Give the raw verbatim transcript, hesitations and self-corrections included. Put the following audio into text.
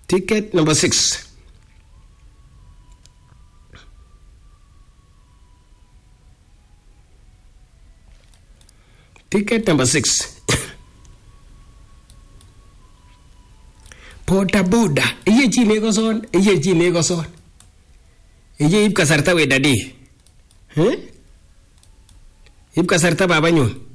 Ticket number six. Ticket number six. Boda boda. Iye chi neko son. Iye chi neko son. Iye ip kasarta we dadi. Huh? Ip kasarta baba nyun.